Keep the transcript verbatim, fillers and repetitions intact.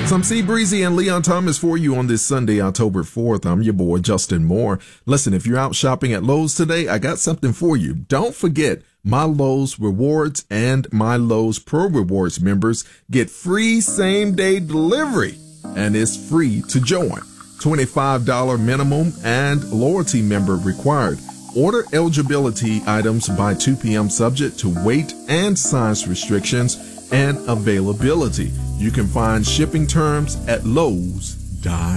Some Sea Breezy and Leon Thomas for you on this Sunday, October fourth. I'm your boy, Justin Moore. Listen, if you're out shopping at Lowe's today, I got something for you. Don't forget, My Lowe's Rewards and My Lowe's Pro Rewards members get free same-day delivery, and it's free to join. twenty-five dollars minimum and loyalty member required. Order eligibility items by two p.m. subject to weight and size restrictions and availability. You can find shipping terms at Lowe's dot